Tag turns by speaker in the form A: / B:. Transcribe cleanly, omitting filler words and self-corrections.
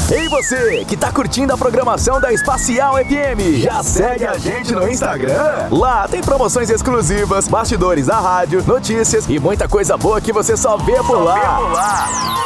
A: Ei você, que tá curtindo a programação da Espacial FM, já segue a gente no Instagram? Lá tem promoções exclusivas, bastidores da rádio, notícias e muita coisa boa que você só vê por lá.